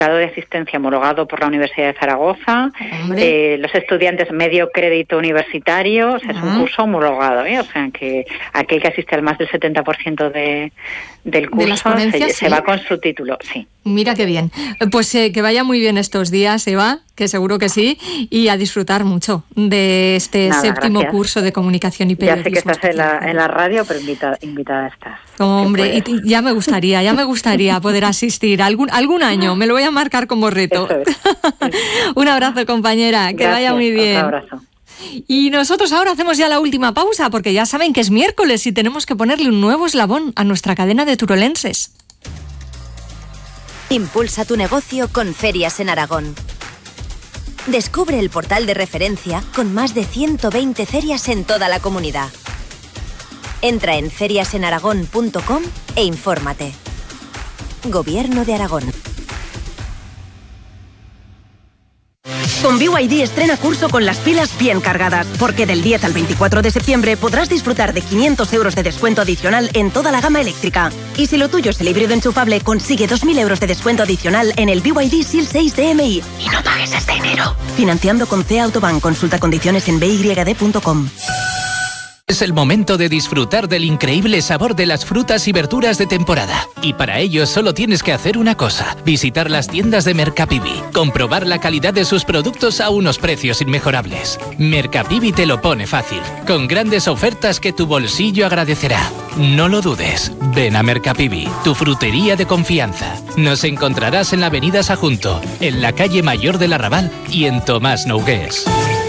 de asistencia homologado por la Universidad de Zaragoza, los estudiantes medio crédito universitario, o sea, es un curso homologado, o sea, que aquel que asiste al más del 70% del curso se va con su título, sí. Mira qué bien. Pues que vaya muy bien estos días, Eva, que seguro que sí, y a disfrutar mucho de este séptimo curso de comunicación y periodismo. Ya sé que estás en la radio, pero invitada estás. Hombre, y ya me gustaría poder asistir algún año, me lo voy a marcar como reto. Eso es. Un abrazo, compañera, que Gracias, vaya muy bien. Un abrazo. Y nosotros ahora hacemos ya la última pausa, porque ya saben que es miércoles y tenemos que ponerle un nuevo eslabón a nuestra cadena de turolenses. Impulsa tu negocio con Ferias en Aragón. Descubre el portal de referencia con más de 120 ferias en toda la comunidad. Entra en feriasenaragón.com e infórmate. Gobierno de Aragón. Con BYD estrena curso con las pilas bien cargadas, porque del 10 al 24 de septiembre podrás disfrutar de 500 euros de descuento adicional en toda la gama eléctrica. Y si lo tuyo es el híbrido enchufable, consigue 2.000 euros de descuento adicional en el BYD SEAL 6 DMI. Y no pagues hasta enero. Financiando con CEA Autobank. Consulta condiciones en byd.com. Es el momento de disfrutar del increíble sabor de las frutas y verduras de temporada. Y para ello solo tienes que hacer una cosa: visitar las tiendas de Mercapivi, comprobar la calidad de sus productos a unos precios inmejorables. Mercapivi te lo pone fácil, con grandes ofertas que tu bolsillo agradecerá. No lo dudes, ven a Mercapivi, tu frutería de confianza. Nos encontrarás en la avenida Sajunto, en la calle Mayor del Arrabal y en Tomás Nogués.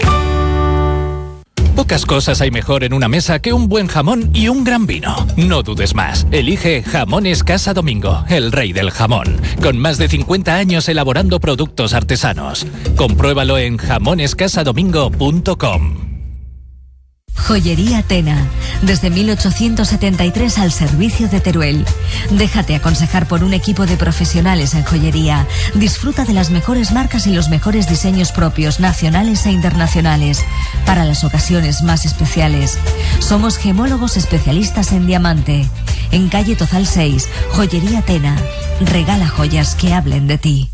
Pocas cosas hay mejor en una mesa que un buen jamón y un gran vino. No dudes más. Elige Jamones Casa Domingo, el rey del jamón. Con más de 50 años elaborando productos artesanos. Compruébalo en jamonescasadomingo.com. Joyería Tena, desde 1873 al servicio de Teruel. Déjate aconsejar por un equipo de profesionales en joyería. Disfruta de las mejores marcas y los mejores diseños propios, nacionales e internacionales, para las ocasiones más especiales. Somos gemólogos especialistas en diamante. En calle Tozal 6, Joyería Tena. Regala joyas que hablen de ti.